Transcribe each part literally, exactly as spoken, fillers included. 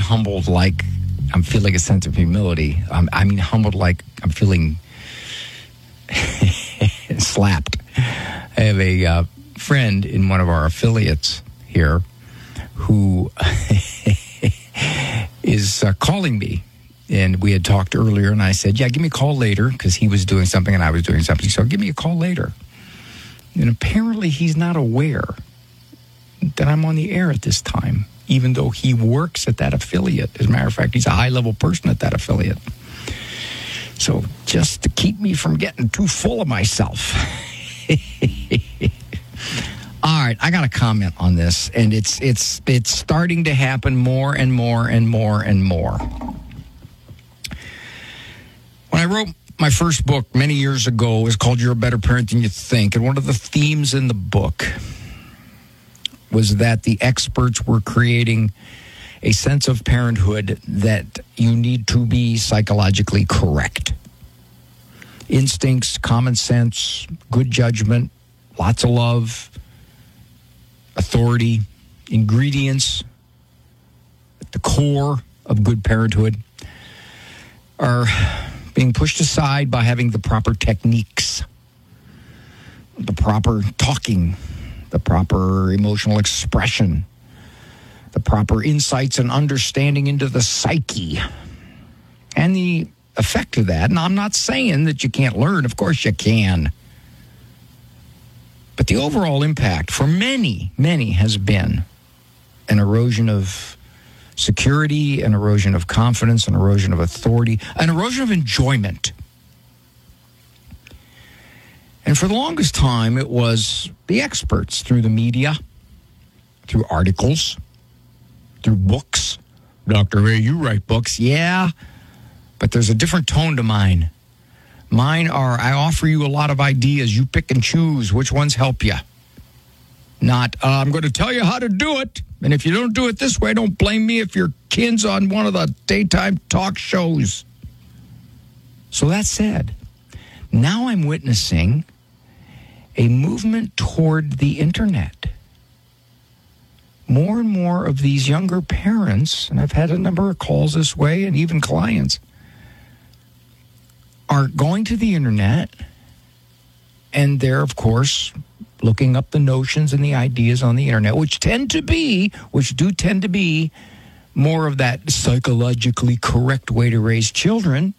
humbled like I'm feeling a sense of humility. Um, I mean humbled like I'm feeling slapped. I have a uh, friend in one of our affiliates here who is uh, calling me. And we had talked earlier, and I said, yeah, give me a call later, because he was doing something and I was doing something. So give me a call later. And apparently he's not aware that I'm on the air at this time, even though he works at that affiliate. As a matter of fact, he's a high-level person at that affiliate. So just to keep me from getting too full of myself. All right, I got to comment on this, and it's it's it's starting to happen more and more and more and more. When I wrote my first book many years ago, it was called You're a Better Parent Than You Think, and one of the themes in the book was that the experts were creating a sense of parenthood that you need to be psychologically correct. Instincts, common sense, good judgment, lots of love, authority, ingredients at the core of good parenthood are being pushed aside by having the proper techniques, the proper talking, the proper emotional expression, the proper insights and understanding into the psyche, and the effect of that. And I'm not saying that you can't learn. Of course you can. But the overall impact for many, many has been an erosion of security, an erosion of confidence, an erosion of authority, an erosion of enjoyment. And for the longest time, it was the experts through the media, through articles, through books. Doctor Ray, you write books. Yeah, but there's a different tone to mine. Mine are, I offer you a lot of ideas. You pick and choose which ones help you. Not, uh, I'm going to tell you how to do it. And if you don't do it this way, don't blame me if your kid's on one of the daytime talk shows. So that said, now I'm witnessing a movement toward the internet. More and more of these younger parents, and I've had a number of calls this way, and even clients, are going to the internet, and they're, of course, looking up the notions and the ideas on the internet, which tend to be, which do tend to be more of that psychologically correct way to raise children.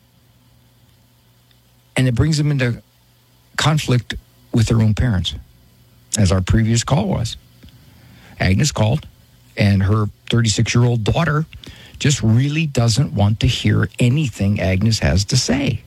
And it brings them into conflict with their own parents, as our previous call was. Agnes called, and her thirty-six-year-old daughter just really doesn't want to hear anything Agnes has to say.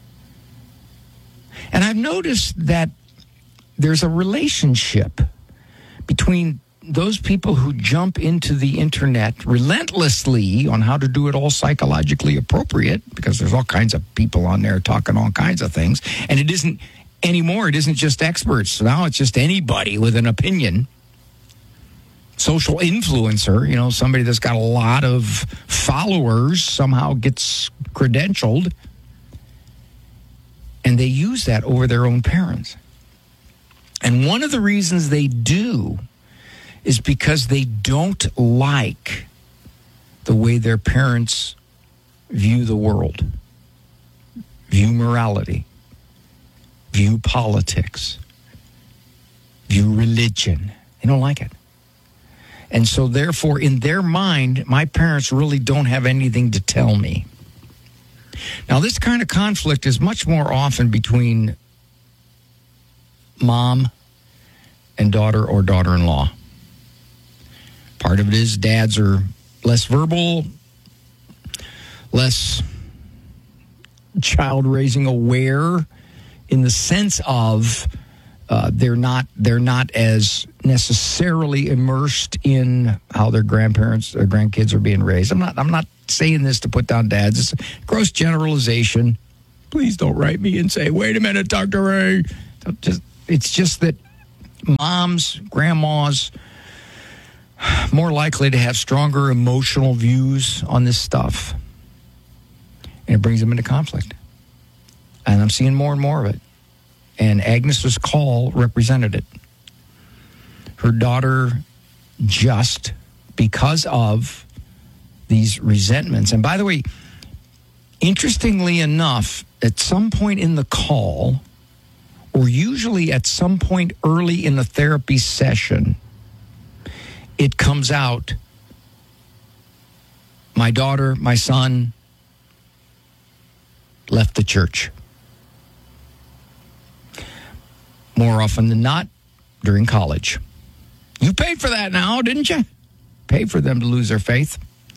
And I've noticed that there's a relationship between those people who jump into the internet relentlessly on how to do it all psychologically appropriate, because there's all kinds of people on there talking all kinds of things. And it isn't anymore, it isn't just experts. Now it's just anybody with an opinion. Social influencer, you know, somebody that's got a lot of followers somehow gets credentialed. And they use that over their own parents. And one of the reasons they do is because they don't like the way their parents view the world, view morality, view politics, view religion. They don't like it. And so therefore, in their mind, my parents really don't have anything to tell me. Now, this kind of conflict is much more often between mom and daughter or daughter-in-law. Part of it is dads are less verbal, less child-raising aware, in the sense of uh, they're not they're not as necessarily immersed in how their grandparents or grandkids are being raised. I'm not I'm not saying this to put down dads. It's a gross generalization. Please don't write me and say, "Wait a minute, Doctor Ray." Just it's just that moms, grandmas, more likely to have stronger emotional views on this stuff, and it brings them into conflict. And I'm seeing more and more of it. And Agnes's call represented it. Her daughter, just because of these resentments. And by the way, interestingly enough, at some point in the call, or usually at some point early in the therapy session, it comes out, my daughter, my son left the church. More often than not, during college. You paid for that now, didn't you? Paid for them to lose their faith.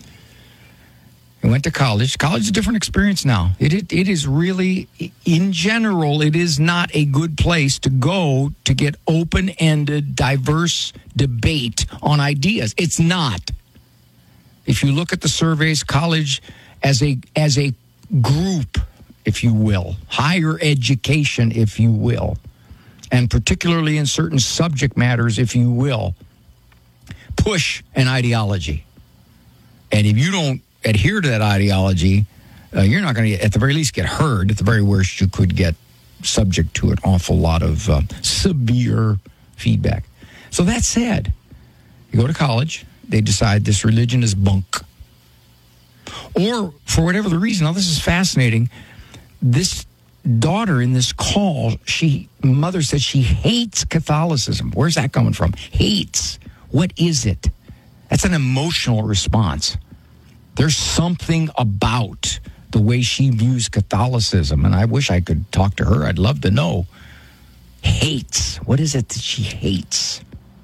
I went to college. College is a different experience now. It, it it is really, in general, it is not a good place to go to get open-ended, diverse debate on ideas. It's not. If you look at the surveys, college as a as a group, if you will, higher education, if you will, and particularly in certain subject matters, if you will, push an ideology. And if you don't adhere to that ideology, uh, you're not going to, at the very least, get heard. At the very worst, you could get subject to an awful lot of uh, severe feedback. So that said, you go to college, they decide this religion is bunk. Or, for whatever the reason, now this is fascinating, this daughter in this call, she, mother said she hates Catholicism. Where's that coming from? Hates. What is it? That's an emotional response. There's something about the way she views Catholicism, and I wish I could talk to her. I'd love to know. Hates. What is it that she hates?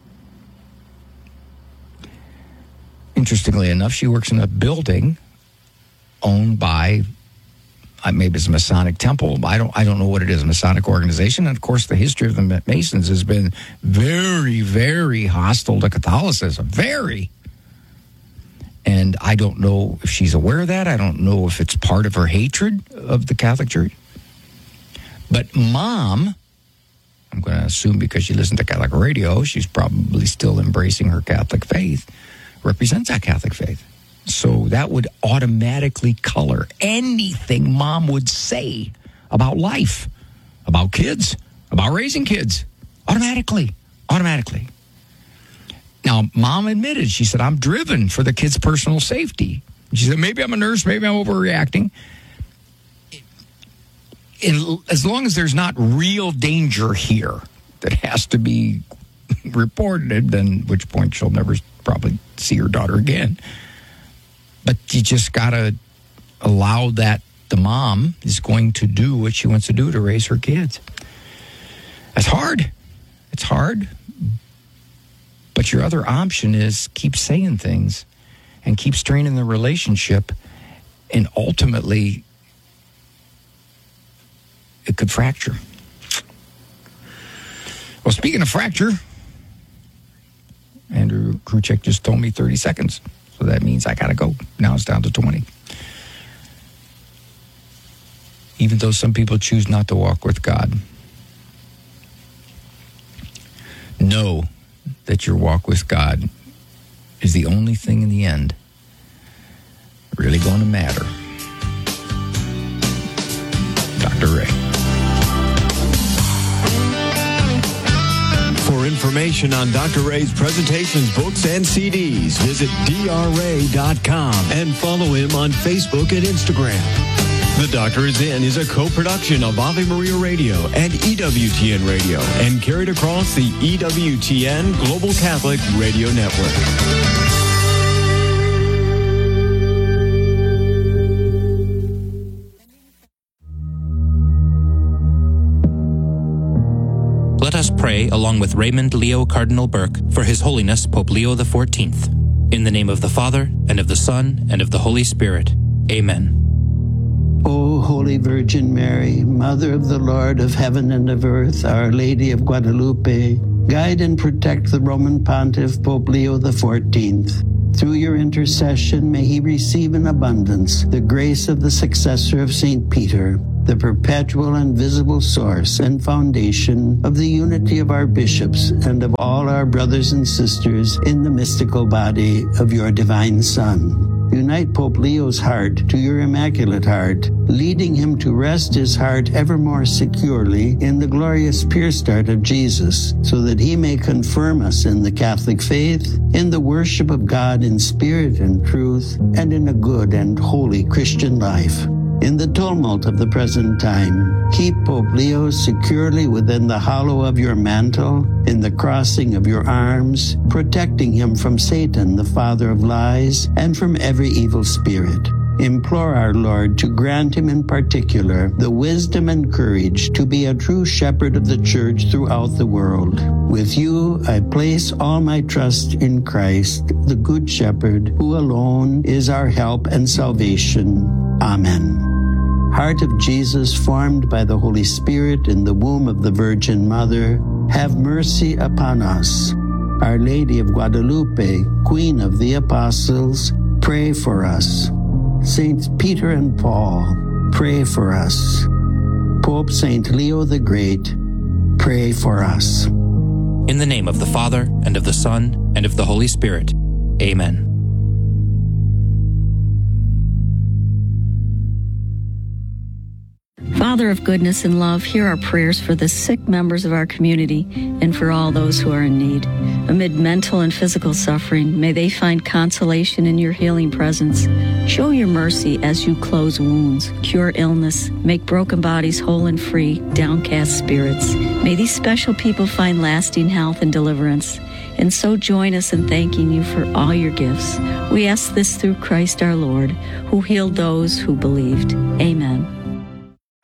Interestingly enough, she works in a building owned by, uh, maybe it's a Masonic temple. I don't, I don't know what it is, a Masonic organization. And, of course, the history of the Masons has been very, very hostile to Catholicism. Very. And I don't know if she's aware of that. I don't know if it's part of her hatred of the Catholic Church. But Mom, I'm going to assume because she listens to Catholic radio, she's probably still embracing her Catholic faith, represents that Catholic faith. So that would automatically color anything Mom would say about life, about kids, about raising kids. Automatically. Automatically. Now, Mom admitted, she said, I'm driven for the kids' personal safety. She said, maybe I'm a nurse, maybe I'm overreacting. In, as long as there's not real danger here that has to be reported, then at which point she'll never probably see her daughter again. But you just got to allow that the mom is going to do what she wants to do to raise her kids. That's hard. It's hard. But your other option is keep saying things and keep straining the relationship, and ultimately it could fracture. Well, speaking of fracture, Andrew Kruchek just told me thirty seconds, so that means I got to go. Now it's down to twenty. Even though some people choose not to walk with God, know that your walk with God is the only thing in the end really going to matter. Doctor Ray. For information on Doctor Ray's presentations, books, and C Ds, visit D R ray dot com and follow him on Facebook and Instagram. The Doctor Is In is a co-production of Ave Maria Radio and E W T N Radio and carried across the E W T N Global Catholic Radio Network. Let us pray along with Raymond Leo Cardinal Burke for His Holiness Pope Leo the fourteenth. In the name of the Father, and of the Son, and of the Holy Spirit. Amen. O Holy Virgin Mary, Mother of the Lord of heaven and of earth, Our Lady of Guadalupe, guide and protect the Roman Pontiff Pope Leo the fourteenth. Through your intercession, may he receive in abundance the grace of the successor of Saint Peter, the perpetual and visible source and foundation of the unity of our bishops and of all our brothers and sisters in the mystical body of your divine Son. Unite Pope Leo's heart to your Immaculate Heart, leading him to rest his heart ever more securely in the glorious pure start of Jesus, so that he may confirm us in the Catholic faith, in the worship of God in spirit and truth, and in a good and holy Christian life. In the tumult of the present time, keep Pope Leo securely within the hollow of your mantle, in the crossing of your arms, protecting him from Satan, the father of lies, and from every evil spirit. Implore our Lord to grant him in particular the wisdom and courage to be a true shepherd of the church throughout the world. With you, I place all my trust in Christ, the Good Shepherd, who alone is our help and salvation. Amen. Heart of Jesus, formed by the Holy Spirit in the womb of the Virgin Mother, have mercy upon us. Our Lady of Guadalupe, Queen of the Apostles, pray for us. Saints Peter and Paul, pray for us. Pope Saint Leo the Great, pray for us. In the name of the Father, and of the Son, and of the Holy Spirit. Amen. Father of goodness and love, hear our prayers for the sick members of our community and for all those who are in need. Amid mental and physical suffering, may they find consolation in your healing presence. Show your mercy as you close wounds, cure illness, make broken bodies whole and free, downcast spirits. May these special people find lasting health and deliverance. And so join us in thanking you for all your gifts. We ask this through Christ our Lord, who healed those who believed. Amen.